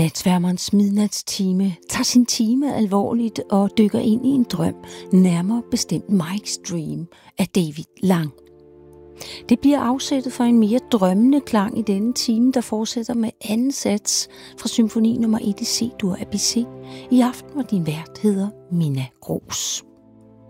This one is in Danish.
Natsværmerens midnatstime tager sin time alvorligt og dykker ind i en drøm, nærmere bestemt Mike's Dream af David Lang. Det bliver afsættet for en mere drømmende klang i denne time, der fortsætter med anden sats fra symfoni nummer 1 i C-dur af Bizet. I aften, hvor din vært hedder Minna Gros.